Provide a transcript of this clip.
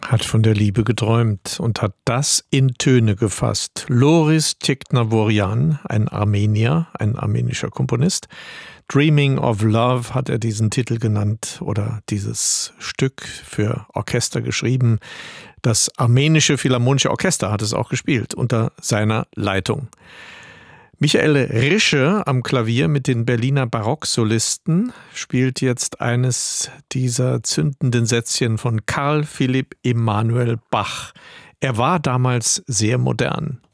hat von der Liebe geträumt und hat das in Töne gefasst. Loris Teknavorian, ein Armenier, ein armenischer Komponist. Dreaming of Love hat er diesen Titel genannt oder dieses Stück für Orchester geschrieben. Das armenische Philharmonische Orchester hat es auch gespielt unter seiner Leitung. Michael Rische am Klavier mit den Berliner Barocksolisten spielt jetzt eines dieser zündenden Sätzchen von Carl Philipp Emanuel Bach. Er war damals sehr modern.